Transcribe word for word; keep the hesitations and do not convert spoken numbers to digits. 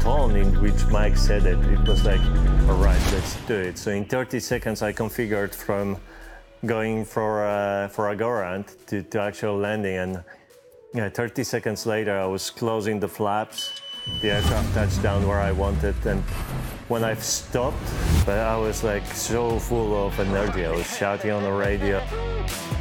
tone in which Mike said it, it was like, all right, let's do it. So in thirty seconds, I configured from going for uh, for a go-around to, to actual landing, and yeah, thirty seconds later, I was closing the flaps. The aircraft touched down where I wanted, and when I've stopped, but I was like so full of energy. I was shouting on the radio.